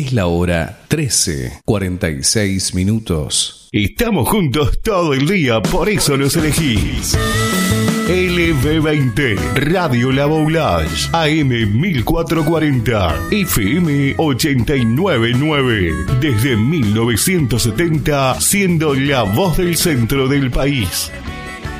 Es la hora 13:46. Estamos juntos todo el día, por eso nos elegís. LB20, Radio La Boulage, AM 1440, FM 899. Desde 1970, siendo la voz del centro del país.